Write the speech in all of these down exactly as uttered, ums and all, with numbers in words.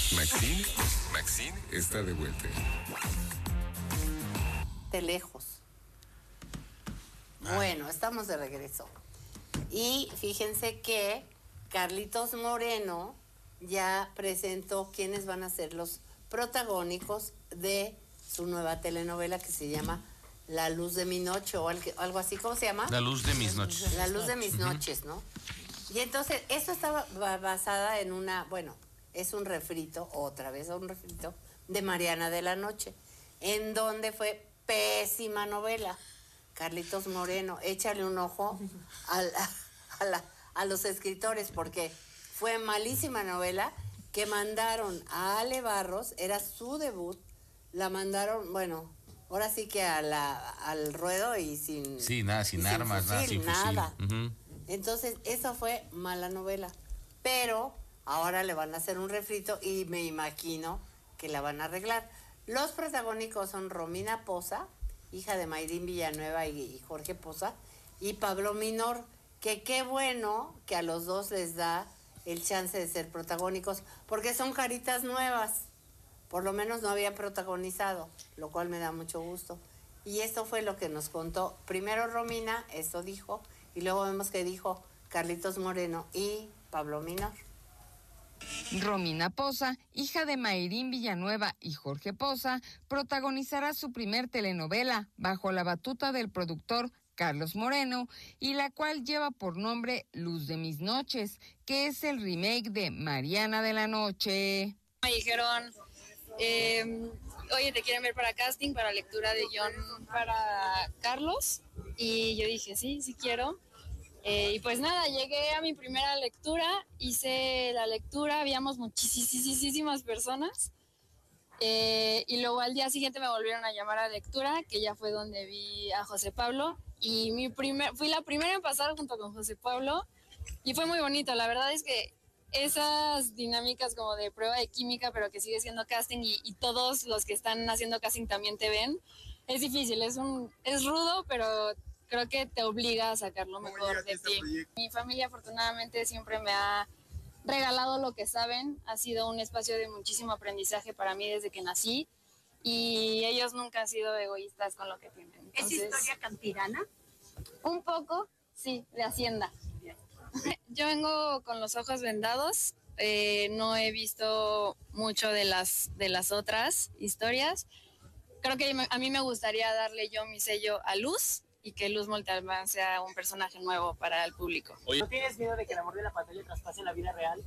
Maxine, Maxine está de vuelta. De lejos. Bueno, estamos de regreso. Y fíjense que Carlitos Moreno ya presentó quiénes van a ser los protagónicos de su nueva telenovela que se llama La Luz de mi Noche o algo así. ¿Cómo se llama? La Luz de mis noches. La Luz de mis noches, ¿no? Y entonces, esto estaba basada en una, bueno, es un refrito, otra vez un refrito, de Mariana de la Noche, en donde fue pésima novela. Carlitos Moreno, échale un ojo a, la, a, la, a los escritores, porque fue malísima novela que mandaron a Ale Barros, era su debut, la mandaron, bueno, ahora sí que a la, al ruedo y sin... Sí, nada, sin sin armas, fusil, nada, sin nada. fusil. Uh-huh. Entonces, esa fue mala novela. Pero ahora le van a hacer un refrito y me imagino que la van a arreglar. Los protagónicos son Romina Poza, hija de Mayrín Villanueva y, y Jorge Poza, y Pablo Minor, que qué bueno que a los dos les da el chance de ser protagónicos, porque son caritas nuevas. Por lo menos no habían protagonizado, lo cual me da mucho gusto. Y esto fue lo que nos contó primero Romina, eso dijo, y luego vemos que dijo Carlitos Moreno y Pablo Minor. Romina Poza, hija de Mayrín Villanueva y Jorge Poza, protagonizará su primer telenovela bajo la batuta del productor Carlos Moreno, y la cual lleva por nombre Luz de mis noches, que es el remake de Mariana de la Noche. Me dijeron, eh, oye, te quieren ver para casting, para lectura de guión para Carlos, y yo dije, sí, sí quiero. Eh, y pues nada, llegué a mi primera lectura, hice la lectura, habíamos muchísimas personas, eh, y luego al día siguiente me volvieron a llamar a lectura, que ya fue donde vi a José Pablo, y mi primer, fui la primera en pasar junto con José Pablo, y fue muy bonito. La verdad es que esas dinámicas como de prueba de química, pero que sigue siendo casting, y, y todos los que están haciendo casting también te ven, es difícil, es, un, es rudo, pero... creo que te obliga a sacar lo mejor de ti. Mi familia afortunadamente siempre me ha regalado lo que saben. Ha sido un espacio de muchísimo aprendizaje para mí desde que nací. Y ellos nunca han sido egoístas con lo que tienen. Entonces, ¿es historia campirana? Un poco, sí, de hacienda. Yo vengo con los ojos vendados. Eh, no he visto mucho de las, de las otras historias. Creo que a mí me gustaría darle yo mi sello a Luz, y que Luz Montalbán sea un personaje nuevo para el público. Oye, ¿no tienes miedo de que el amor de la pantalla traspase la vida real?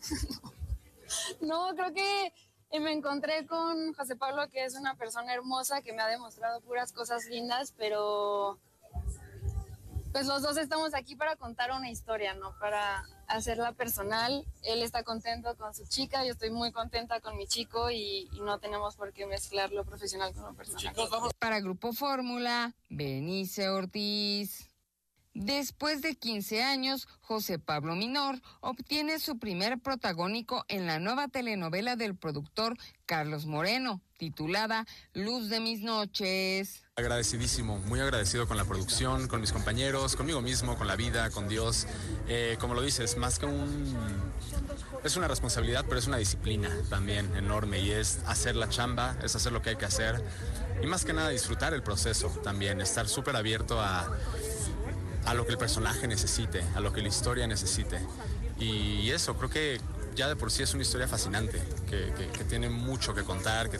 No, creo que me encontré con José Pablo, que es una persona hermosa, que me ha demostrado puras cosas lindas, pero pues los dos estamos aquí para contar una historia, no para hacerla personal. Él está contento con su chica, yo estoy muy contenta con mi chico, y, y no tenemos por qué mezclar lo profesional con lo personal. Chicos, vamos. Para Grupo Fórmula, Benice Ortiz. Después de quince años, José Pablo Minor obtiene su primer protagónico en la nueva telenovela del productor Carlos Moreno, titulada Luz de mis noches. Agradecidísimo, muy agradecido con la producción, con mis compañeros, conmigo mismo, con la vida, con Dios. Eh, como lo dices, más que un... es una responsabilidad, pero es una disciplina también enorme, y es hacer la chamba, es hacer lo que hay que hacer, y más que nada disfrutar el proceso también, estar súper abierto a... a lo que el personaje necesite, a lo que la historia necesite. Y eso, creo que ya de por sí es una historia fascinante, que, que, que tiene mucho que contar. Que